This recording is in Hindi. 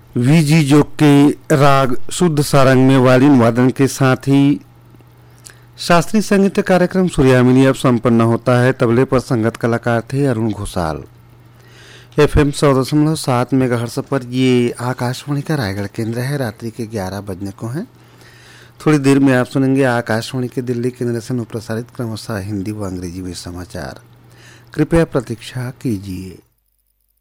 वीजी जोग के राग शुद्ध सारंग में वायलिन वादन के साथ ही शास्त्रीय संगीत कार्यक्रम सूर्यामिनी अब संपन्न होता है। तबले पर संगत कलाकार थे अरुण घोषाल। FM 100.7 मेगाहर्ट्ज पर ये आकाशवाणी का रायगढ़ केंद्र है। रात्रि के 11 बजने को हैं। थोड़ी देर में आप सुनेंगे आकाशवाणी के दिल्ली केंद्र से प्रसारित क्रमशः हिंदी व अंग्रेजी में समाचार। कृपया प्रतीक्षा कीजिए।